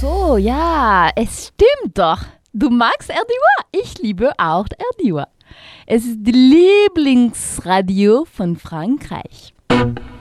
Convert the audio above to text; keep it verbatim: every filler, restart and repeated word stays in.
so, ja, es stimmt doch. Du magst R D U A. Ich liebe auch R D U A. Es ist die Lieblingsradio von Frankreich.